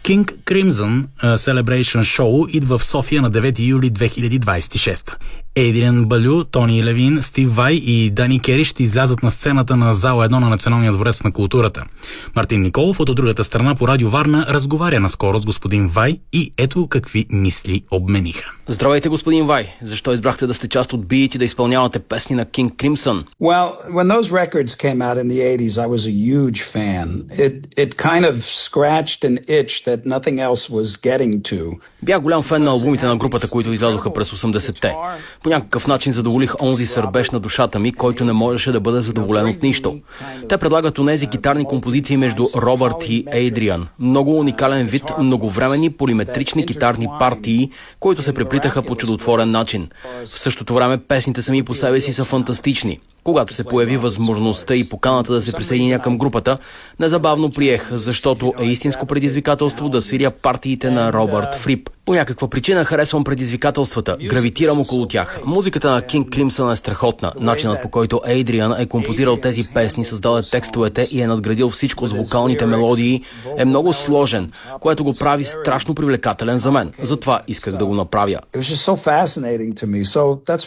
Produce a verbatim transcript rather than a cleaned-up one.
King Crimson uh, Celebration Show идва в София на девети юли две хиляди двадесет и шеста. Ейдриан Балю, Тони Левин, Стив Вай и Дани Кери ще излязат на сцената на зала едно на Националния дворец на културата. Мартин Николов от другата страна по Радио Варна разговаря наскоро с господин Вай и ето какви мисли обмениха. Здравейте, господин Вай. Защо избрахте да сте част от Beat и да изпълнявате песни на King Crimson? Well, when those records came out in the eighties, I was a huge fan. It it kind of scratched an itch that nothing else was getting to. Бях голям фен на албумите на групата, които излязоха през осемдесетте. По някакъв начин задоволих онзи сърбеж на душата ми, който не можеше да бъде задоволен от нищо. Те предлагат онези китарни композиции между Робърт и Ейдриан. Много уникален вид, многовременни полиметрични китарни партии, които се преплитаха по чудотворен начин. В същото време песните сами по себе си са фантастични. Когато се появи възможността и поканата да се присъединя към групата, незабавно приех, защото е истинско предизвикателство да свиря партиите на Робърт Фрип. По някаква причина харесвам предизвикателствата, гравитирам около тях. Музиката на King Crimson е страхотна. Начинът, по който Ейдриан е композирал тези песни, създаде текстовете и е надградил всичко с вокалните мелодии, е много сложен, което го прави страшно привлекателен за мен. Затова исках да го направя.